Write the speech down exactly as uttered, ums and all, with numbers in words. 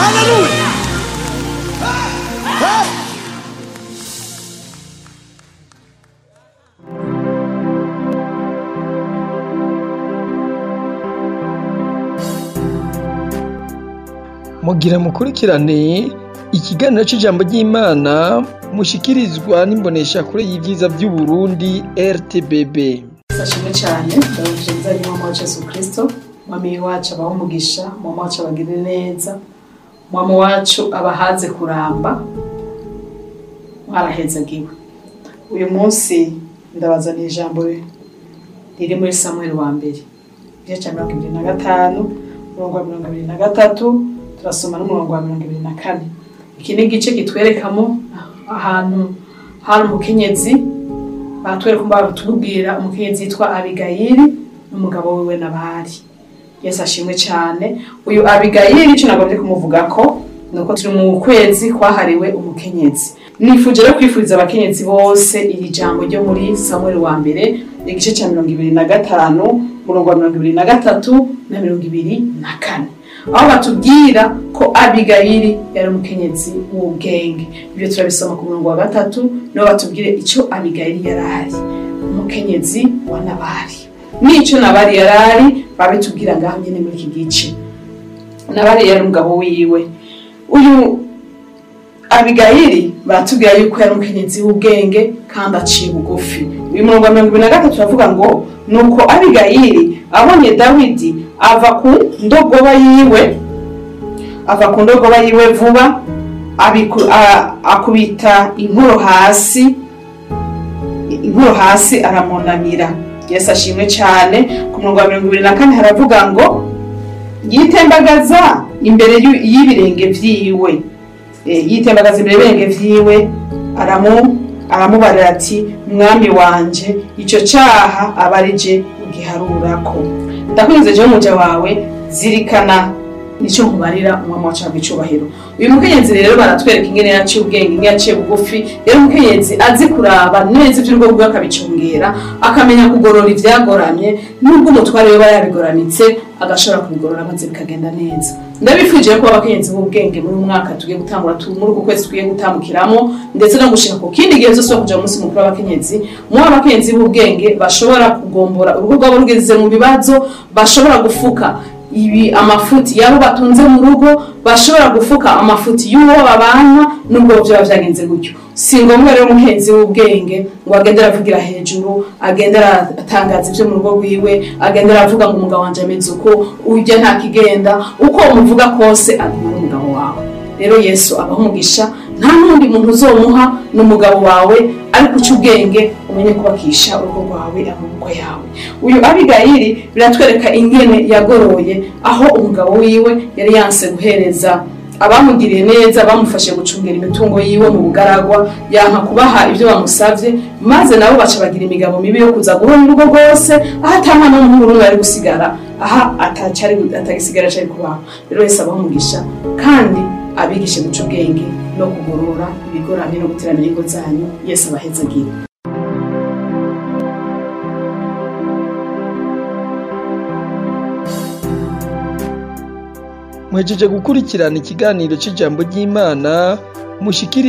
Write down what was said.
Haleluya. Mugira mukurikirane ikiganiro c'ijambo ry'Imana mushikirizwa n'imbonesha kure y'ivyiza vy'u Burundi R T B B. Sashimwe cyane ndabashimiza ni mama wa Yesu Kristo, mwami wacu abaho umugisha, mama wacu abagirire neza, mama wacu abahaze kuramba, mwarahezagiwe. Uyu munsi ndabazaniye ijambo riri muri Samuel wa mbere, igice cya mirongo ibiri na gatanu, umurongo wa mirongo ibiri na gatatu, turasoma n'umurongo wa mirongo ibiri na kane. Iki ni igice kitwerekamo ahantu hari umukenyezi, batwereka umba batubwira umukenyezi yitwa Abigayili n'umugabo wiwe Nabali. Yesu ashimwe cyane. Uyu Abigayili cyo nagomba kumuvuga ko nuko turi mu kwezi kwahariwe umukenyezi. Nifuje rero kwifuriza abakenyezi bose iri jambo ryo muri Samuel wa mbere igice cya mirongo ibiri na gatanu, umurongo wa mirongo ibiri na gatatu na mirongo ibiri na kane. Aho batubwira ko Abigayili yari umukenyezi w'ubwenge. Ibyo turabisoma ku murongo wa gatatu, no batubwire icyo Abigayili yarari, umukenyezi wa Nabali. Nico Nabali yarari babitubwira ngaho nyene muri iki gice. Nabali yari umugabo wiwe. Uyu Abigayili baratubwira yuko yari umukenyezi w'ubwenge kandi aciye bugufi. Uyu murongo wa mirongo ibiri na gatatu turavuga ngo nuko Abigayili abonye Dawidi ava ku ndogoba yiwe ava ku ndogoba yiwe vuba abiku, a, akubita inkoro hasi inkoro hasi aramunamira. Yesu ashimwe cyane. Ku murongo wa mirongo ibiri na kane haravuga ngo yitembagaza imbere y'ibirenge vyiwe, e, yitembagaza imbere y'ibirenge vyiwe aramu aramubarira ati mwami wanje ico cyaha abarije ugiharurako. Ndakunze je muja wawe zirikana nico nkubarira umwami wacu abicubahiro. Uyu mukenyezi rero baratwereka ingene yaciye ubwenge, ingene yaciye bugufi. Rero umukenyezi azi kuraba neza ivy'urugo rwe akabicungera, akamenya kugorora ivyagoramye, nubwo umutware we yabigoramitse agashobora kubigorora maze bikagenda neza. Ndabifuje ko abakenyezi b'ubwenge muri mwaka tugiye gutangura muri uko kwezi tugiye gutambukiramo, ndetse no gushika ku kindi gihe cyose kuja mu munsi mukuru w'abakenyezi, mu abakenyezi b'ubwenge bashobora kugombora urugo rwabo rugeze mu bibazo, bashobora gufuka ibi amafuti yabo batunze mu rugo, bashobora gufuka amafuti y'uwo babana nubwo byo bavyagenze gutyo. Si ngombwa rero umukenyezi w'ubwenge ngo agendera avugira hejuru, agendera atangaza ibyo mu rugo rwiwe, agendera avuga ngo umugabo wanje ameze uko, ujya nta kigenda, uko umuvuga kose aguma n'umugabo wawe. Rero Yesu abaho umugisha, nta nundi muntu uzomuha n'umugabo wawe, ariko uca ubwenge umenye kubakisha urugo rwawe amaboko yawe. Uyu Abigayili biratwereka ingene yagoroye, aho umugabo wiwe yari yanse guhereza abamugiriye neza, bamufashe gucungera imitungo yiwe mu bugaragwa, yanka kubaha ibyo bamusavye, maze nabo baca bagira imigabo mibi yo kuza guhora urugo rwose, aho atamwana n'umuhungu n'umwe ari gusigara, aha atacari atagisigara cari kubaho. Rero Yesu abaho umugisha kandi abigishe guca ubwenge no kugorora ibigoramye no guteramira ingo zanyu. Yesu abahezagira. Mwejeje gukurikirana ikiganiro c'ijambo ry'Imana mushikiri